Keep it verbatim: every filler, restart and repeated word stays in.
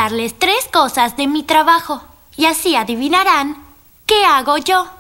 contarles tres cosas de mi trabajo. Y así adivinarán qué hago yo.